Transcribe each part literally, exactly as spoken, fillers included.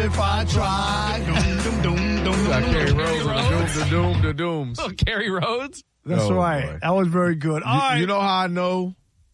if I tried. Doom, doom, doom, doom. Got Kerry Rhodes on the doom, the doom, the dooms. Oh, Kerry Rhodes? That's Oh, right. boy. That was very good. All You, right. you know how I know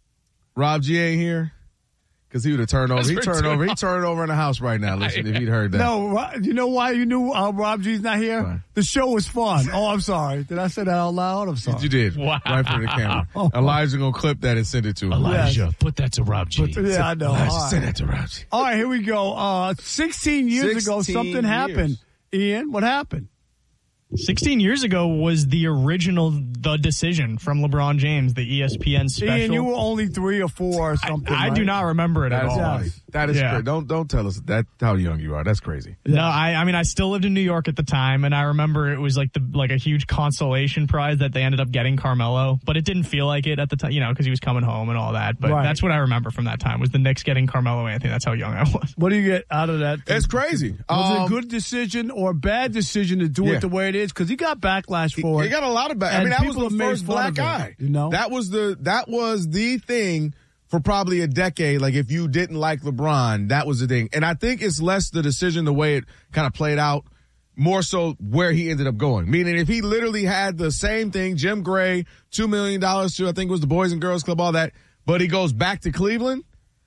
Rob G ain't here? Because he would have turned over. He turned over. He turned over in the house right now. Listen, if he'd heard that. No, Ro- you know why you knew uh, Rob G's not here? Why? The show was fun. Oh, I'm sorry. Did I say that out loud? I'm sorry. You did. Wow. Right for the camera. Oh. Elijah going to clip that and send it to him. Elijah, put that to Rob G. Yeah, I know. Elijah, All right. send that to Rob G. All right, here we go. Uh, sixteen years ago, sixteen something years. happened. Ian, what happened? sixteen years ago was the original The Decision from LeBron James, the E S P N special. Ian, you were only three or four or something. I right? do not remember it That at is all. funny. That is Yeah. crazy. Don't don't tell us that how young you are. That's crazy. No, I, I mean, I still lived in New York at the time, and I remember it was like the like a huge consolation prize that they ended up getting Carmelo, but it didn't feel like it at the time, you know, because he was coming home and all that. But Right. that's what I remember from that time was the Knicks getting Carmelo Anthony. That's how young I was. What do you get out of that? It's crazy. Was it Um, a good decision or a bad decision to do Yeah. it the way it is? Because he got backlash for He it. got a lot of back. I And mean, that was people the have made first fun black of it, guy. you know? that was the that was the thing for probably a decade. Like if you didn't like LeBron, that was the thing. And I think it's less the decision, the way it kind of played out, more so where he ended up going. Meaning, if he literally had the same thing, Jim Gray, two million dollars to I think it was the Boys and Girls Club, all that, but he goes back to Cleveland.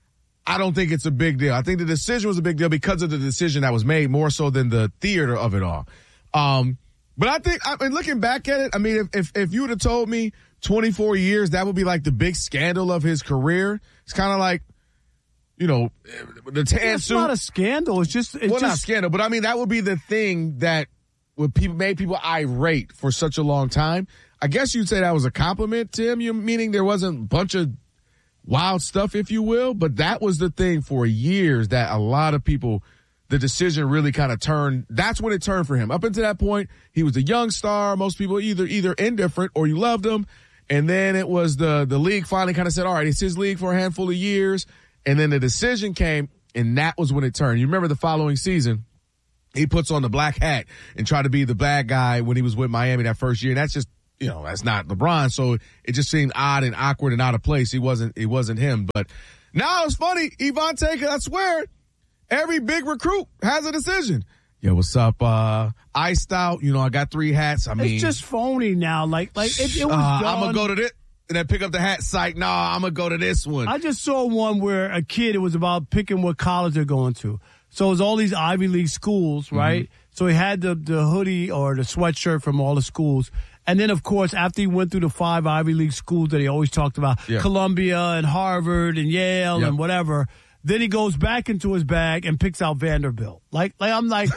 I don't think it's a big deal. I think the decision was a big deal because of the decision that was made more so than the theater of it all. Um, but I think, I mean, looking back at it, I mean, if, if, if you would have told me twenty-four years, that would be like the big scandal of his career. It's kind of like, you know, the tan It's suit. not a scandal. It's just, it's well, not just scandal, but I mean, that would be the thing that would people made people irate for such a long time. I guess you'd say that was a compliment to him, you meaning there wasn't a bunch of wild stuff, if you will, but that was the thing for years that a lot of people, the decision really kind of turned. That's when it turned for him. Up until that point, he was a young star. Most people either either indifferent or you loved him. And then it was the the league finally kind of said, all right, it's his league for a handful of years. And then the decision came, and that was when it turned. You remember the following season, he puts on the black hat and tried to be the bad guy when he was with Miami that first year. And that's just, you know, that's not LeBron. So it just seemed odd and awkward and out of place. He wasn't, it wasn't him. But now it's funny. Yvonne Taker, I swear, every big recruit has a decision. Yo, what's up? Uh, iced out. You know, I got three hats. I mean, it's just phony now. Like, like it, it was uh, done. I'm going to go to this. And then pick up the hat, psych. Nah, I'm going to go to this one. I just saw one where a kid, it was about picking what college they're going to. So it was all these Ivy League schools, right? Mm-hmm. So he had the, the hoodie or the sweatshirt from all the schools. And then, of course, after he went through the five Ivy League schools that he always talked about, yeah. Columbia and Harvard and Yale yep. and whatever, then he goes back into his bag and picks out Vanderbilt. Like, like I'm like...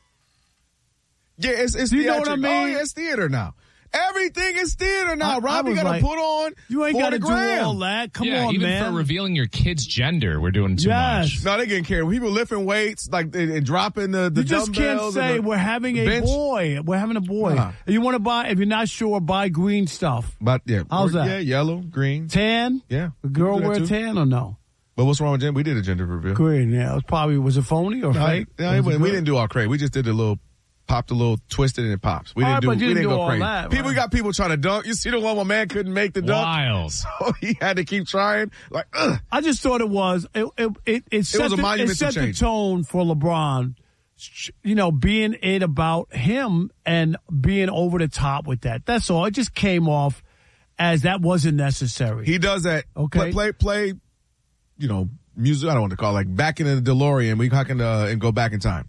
yeah, it's, it's Do you know what I theatrical. mean? Oh, yeah, it's theater now. Everything is theater now. I- I Rob, you was got to like, put on You ain't got to do all that. Come yeah, on, even man. for revealing your kid's gender, we're doing too Yes. much. No, they getting carried. When people lifting weights, like and, and dropping the, the You just can't dumbbells say and the, we're having a bench. boy. We're having a boy. Nah. You want to buy, if you're not sure, buy green stuff. But yeah, How's or- that? Yeah, yellow, green. Tan? Yeah, The girl we do that wear too. tan or no? But what's wrong with gender? We did a gender reveal. Green, yeah. It was probably, was it phony or No, fake? no, Was we, it we good? didn't do all crazy. We just did a little, popped a little, twisted, and it pops. We All didn't right, do. but you we didn't didn't do go all crazy. that, People right. got people trying to dunk. You see the one where man couldn't make the dunk, Wild. so he had to keep trying. Like, ugh. I just thought it was, it, it, it, it set, was a the, it monumental set the change. tone for LeBron, you know, being it about him and being over the top with that. That's all. It just came off as that wasn't necessary. He does that. Okay. Play, play, play you know, music. I don't want to call it, like back in the DeLorean. We can uh, and go back in time.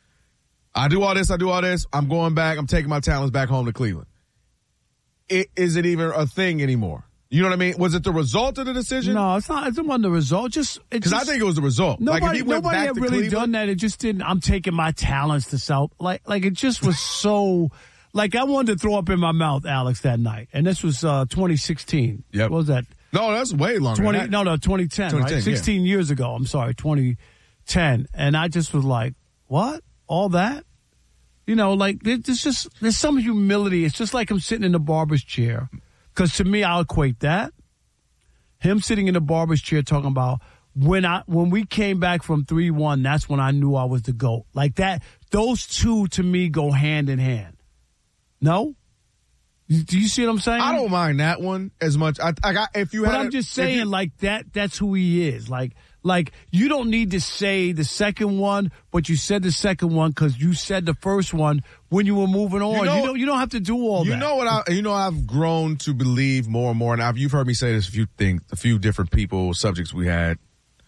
I do all this. I do all this. I'm going back. I'm taking my talents back home to Cleveland. It, is it even a thing anymore? You know what I mean? Was it the result of the decision? No, it's not. It wasn't the result. Just Because I think it was the result. Nobody, like if he went nobody back had to really Cleveland, done that. It just didn't. I'm taking my talents to South. Like, like it just was so. Like I wanted to throw up in my mouth, Alex, that night, and this was uh, twenty sixteen. Yep. What was that? No, that's way longer. Twenty? than that. No, no, twenty ten. twenty ten, Right? Sixteen yeah. years ago. I'm sorry, twenty ten. And I just was like, what? All that? You know, like there- there's just there's some humility. It's just like him sitting in the barber's chair. Because to me, I'll equate that. Him sitting in the barber's chair talking about when I when we came back from three one, that's when I knew I was the GOAT. Like that, those two to me go hand in hand. No? You- Do you see what I'm saying? I don't mind that one as much. I, I got if you But had. I'm a- just if saying, you- like that. That's who he is. Like, Like, you don't need to say the second one, but you said the second one because you said the first one when you were moving on. You, know, you don't. You don't have to do all you that. You know what? I, you know, I've grown to believe more and more, and I've, you've heard me say this a few things, a few different people, subjects we had.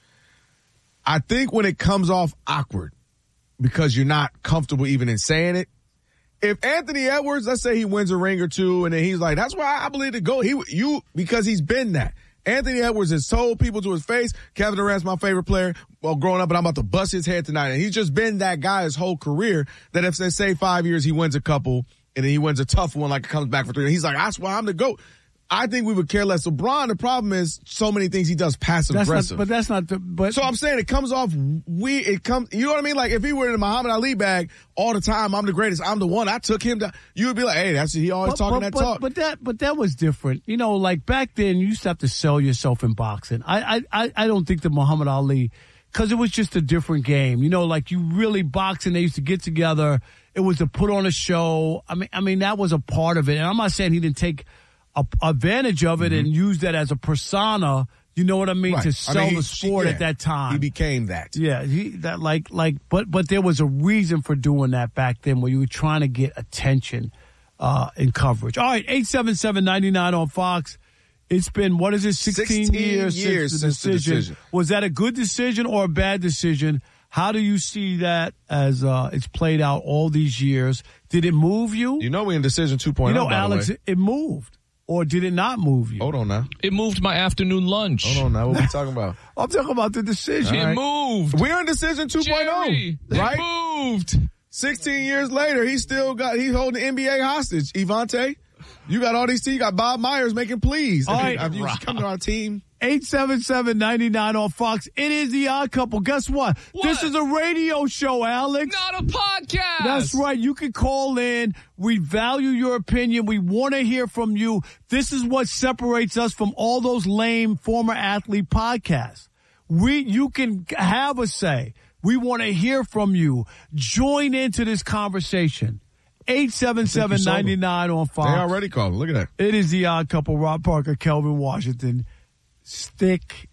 I think when it comes off awkward because you're not comfortable even in saying it. If Anthony Edwards, let's say he wins a ring or two, and then he's like, "That's why I believe to go." He, you, because he's been that. Anthony Edwards has told people to his face, Kevin Durant's my favorite player, well, growing up, but I'm about to bust his head tonight. And he's just been that guy his whole career that if they say five years, he wins a couple and then he wins a tough one, like comes back for three. He's like, that's why I'm the GOAT. I think we would care less. LeBron, the problem is so many things he does passive that's aggressive. Not, but that's not the, but. So I'm saying it comes off, we, it comes, you know what I mean? Like if he were in the Muhammad Ali bag all the time, I'm the greatest, I'm the one, I took him down, you would be like, hey, that's, he always but, talking but, that but, talk. But that, but that was different. You know, like back then you used to have to sell yourself in boxing. I, I, I don't think that Muhammad Ali, cause it was just a different game. You know, like you really boxing, they used to get together. It was to put on a show. I mean, I mean, that was a part of it. And I'm not saying he didn't take a, advantage of it mm-hmm. and use that as a persona, you know what I mean, right. to sell I mean, the sport yeah, at that time. He became that. Yeah, he that like like but but there was a reason for doing that back then where you were trying to get attention uh in coverage. All right, eight seven seven ninety-nine on Fox. It's been, what is it, sixteen, sixteen years, years since, the, since decision. the decision. Was that a good decision or a bad decision? How do you see that as uh, it's played out all these years? Did it move you? You know we in decision two point oh, You know, by Alex, the way. it moved. Or did it not move you? Hold on now. It moved my afternoon lunch. Hold on now. What are we talking about? I'm talking about the decision. It right. moved. We're in decision two point oh. Jerry, right? It moved. sixteen years later, he still got, he's holding the N B A hostage. Evante, you got all these teams. You got Bob Myers making pleas. All right, have you come to our team? eight seven seven ninety-nine on Fox. It is The Odd Couple. Guess what? What? This is a radio show, Alex. Not a podcast. That's right. You can call in. We value your opinion. We want to hear from you. This is what separates us from all those lame former athlete podcasts. We, you can have a say. We want to hear from you. Join into this conversation. eight seven seven ninety-nine on Fox. They already called. Look at that. It is The Odd Couple. Rob Parker, Kelvin Washington. Stick